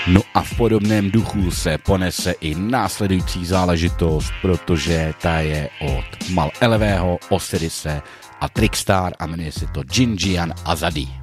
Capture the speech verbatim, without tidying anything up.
No a v podobném duchu se ponese i následující záležitost, protože ta je od Mal Elevého, Osirise a Trickstar a jmenuje se to Jinjian Azadi.